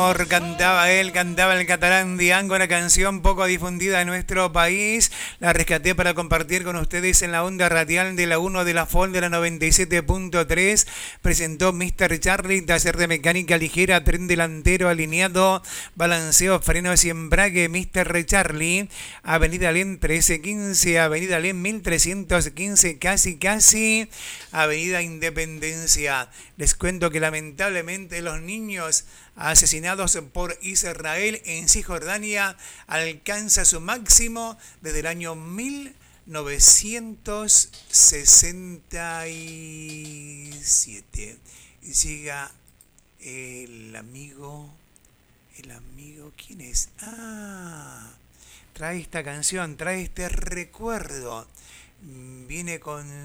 Cantaba el catalán Diango, una canción poco difundida en nuestro país. La rescaté para compartir con ustedes en la onda radial de la 1 de la FOL de la 97.3. Presentó Mr. Charlie, taller de mecánica ligera, tren delantero alineado, balanceo, frenos y embrague. Mr. Charlie, Avenida Alem 1315, Avenida Alem 1315, casi, Avenida Independencia. Les cuento que lamentablemente los niños asesinados por Israel en Cisjordania alcanza su máximo desde el año 1967. Y llega el amigo, ¿quién es? Trae esta canción, trae este recuerdo. Viene con